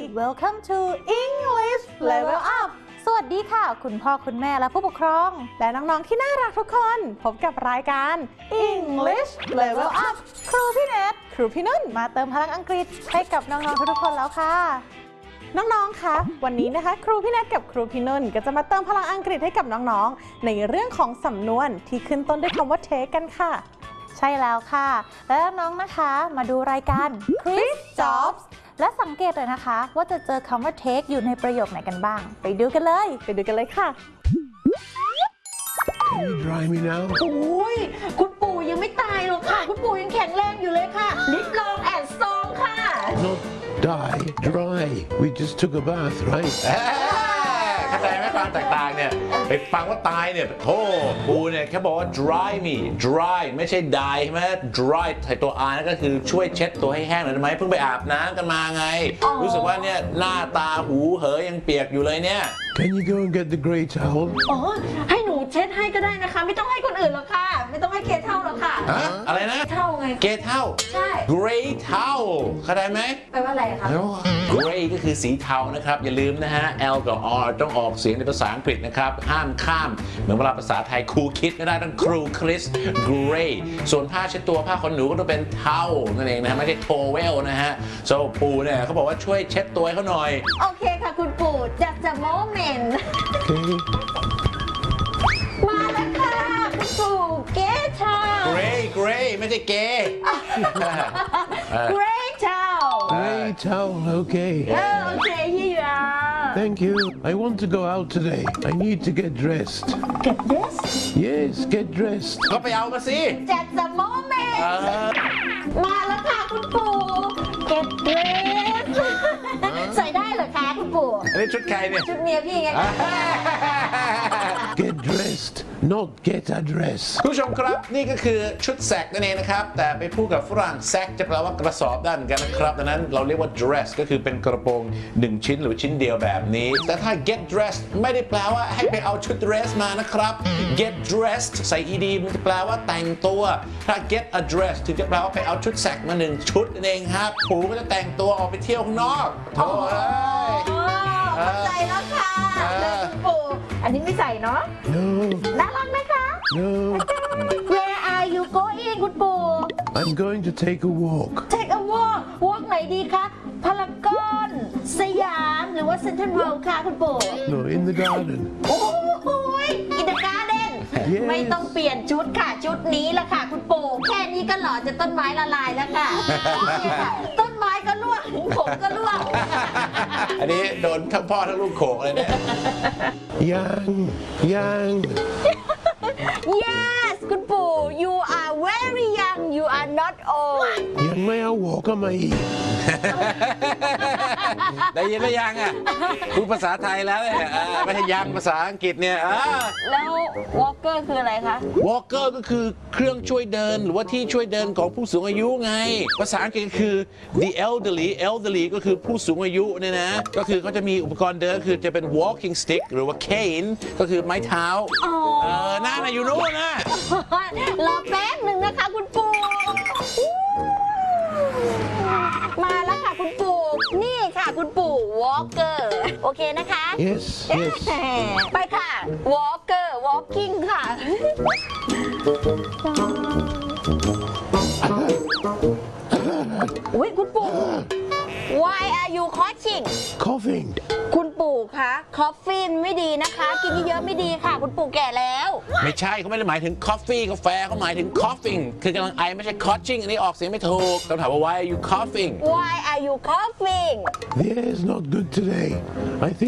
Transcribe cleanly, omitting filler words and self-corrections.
Welcome to English Level Up สวัสดีค่ะคุณพ่อคุณแม่และผู้ปกครองและน้องๆที่น่ารักทุกคนพบกับรายการ English Level Up ครูพี่เนทครูพี่นุ่นมาเติมพลังอังกฤษให้กับน้องๆทุกคนแล้วค่ะน้องๆคะวันนี้นะคะครูพี่เนทกับครูพี่นุ่นก็จะมาเติมพลังอังกฤษให้กับน้องๆในเรื่องของสำนวนที่ขึ้นต้นด้วยคำว่า take กันค่ะใช่แล้วค่ะและน้องนะคะมาดูรายการ Quiz Jobs และสังเกตเลยนะคะว่าจะเจอคำว่า take อยู่ในประโยคไหนกันบ้างไปดูกันเลยค่ะ Can you dry me now? โอ้ยคุณปู่ยังไม่ตายหรอกค่ะคุณปู่ยังแข็งแรงอยู่เลยค่ะลิปลองแอนด์ซองค่ะ Not die, dry. We just took a bath, right? เข้าใจไหมความแตกต่างเนี่ยไปฟังว่าตายเนี่ยโธ่ปูเนี่ยแค่บอกว่า dry me dry ไม่ใช่ die ใช่ไหม dry ใส่ตัว r นั่นก็คือช่วยเช็ดตัวให้แห้งหน่อยได้ไหมเพิ่งไปอาบน้ำกันมาไงรู้สึกว่าเนี่ยหน้าตาหูเหยยังเปียกอยู่เลยเนี่ย Can you go and get the grey towel? อ๋อให้หนูเช็ดให้ก็ได้นะคะไม่ต้องให้คนอื่นหรอกค่ะไม่ต้องให้เกเท่าหรอกค่ะอะไรนะเท่าไงเกเท่าใช่ gray towel เข้าใจไหมแปลว่าอะไรคะ gray ก็คือสีเทานะครับอย่าลืมนะฮะ L กับ R ต้องออกเสียงในภาษาอังกฤษนะครับห้ามข้ามเหมือนเวลาภาษาไทยครูคิดไม่ได้ต้องครูคริส gray ส่วนผ้าเช็ดตัวผ้าขนหนูก็ต้องเป็นเทานั่นเองนะฮะไม่ใช่ towel นะฮะ so ปูเนี่ยเขาบอกว่าช่วยเช็ดตัวให้เขาหน่อยโอเคค่ะคุณปู่จัดจะโมเมนต์ Okay. มาแล้วค่ะคุณปู่เกเท่า gray ไม่ใช่เกย์ Great towel Grey towel, okay. โอเค here you are Thank you. I want to go out today. I need to get dressed. Get this Yes, get dressed. ก็ไปเอามาสิจัดจะโมเมนต์มาแล้วค่ะคุณปู่ Get dressed ใส่ได้เหรอคะคุณปู่อันนี้ชุดใครเนี่ยชุดเมียพี่ไง Get dressed, not get a dress. ผู้ชมครับนี่ก็คือชุดแซกนั่นเองนะครับแต่ไปพูดกับฝรั่งแซกจะแปลว่ากระสอบได้เหมือนกันนะครับดังนั้นเราเรียกว่า dress ก็คือเป็นกระโปรง1ชิ้นหรือชิ้นเดียวแบบนี้แต่ถ้า get dressed ไม่ได้แปลว่าให้ไปเอาชุด dress มานะครับ get dressed ใส่ ed มันจะแปลว่าแต่งตัวถ้า get a dress ถึงจะแปลว่าไปเอาชุดแซกมา1ชุดนั่นเองครับปู่ก็จะแต่งตัวออกไปเที่ยวข้างนอกโถ่เอ้ยเข้าใจแล้วค่ะเลยคุณปู่อันนี้ไม่ใส่เนาะ No, น่ารักไหมคะ no. Where are you going คุณปู่ I'm going to take a walk. Take a walk walk ไหนดีคะพารากอนสยามหรือว่าเซ็นทรัลเวิลด์ค่ะคุณปู่ No, in the garden. โอ้โหอินเดอะการ์เด้น Yes. ไม่ต้องเปลี่ยนชุดค่ะชุดนี้ละค่ะคุณปู่แค่นี้ก็หล่อจะต้นไม้ละลายแล้วค่ะโอเคค่ะต้นไม้ก็ร่วงผมก็ร่วงอันนี้โดนทั้งพ่อทั้งลูกโขกเลยเนี่ย Young, young. Yes คุณปู่ you are very young you are not old ยังไม่เอาหัวก็มาอีกได้ยินหรือยังอ่ะพูดภาษาไทยแล้วเนี่ยไม่ใช่ยังภาษาอังกฤษเนี่ยแล้ว walker คืออะไรคะ walker ก็คือเครื่องช่วยเดินหรือว่าที่ช่วยเดินของผู้สูงอายุไงภาษาอังกฤษคือ the elderly ก็คือผู้สูงอายุเนี่ยนะก็คือเขาจะมีอุปกรณ์เดินคือจะเป็น walking stick หรือว่า cane ก็คือไม้เท้านั่นน่ะอยู่นู่นนะรอแป๊บหนึ่งนะคะคุณปู่มาแล้วค่ะคุณปู่นี่ค่ะคุณปู่ walker โอเคนะคะ Yes, yes. ไปค่ะ walker walking ค่ะ อุ้ยคุณปู่ why are you coughing Coughing. คุณปู่คะคอฟฟี่ไม่ดีนะคะ กินเยอะๆไม่ดีค่ะ คุณปู่แก่แล้วไม่ใช่เขาไม่ได้หมายถึง coffee กาแฟเขาหมายถึง coughing คือกำลังไอไม่ใช่ coughing อันนี้ออกเสียงไม่ถูกต้องถามว่า why are you coughing Why are you coughing The air's not good today. I think